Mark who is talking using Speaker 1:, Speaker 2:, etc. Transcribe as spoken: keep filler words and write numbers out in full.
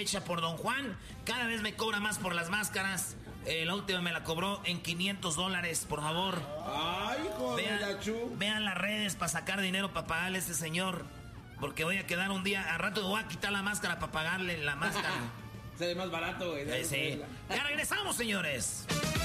Speaker 1: hecha por Don Juan. Cada vez me cobra más por las máscaras. Eh, la última me la cobró en quinientos dólares, por favor.
Speaker 2: Ay, hijo de la chu.
Speaker 1: Vean las redes para sacar dinero para pagarle a ese señor. Porque voy a quedar un día, a rato voy a quitar la máscara para pagarle la máscara.
Speaker 2: Se ve más barato, güey.
Speaker 1: Eh, sí. Ya regresamos, señores.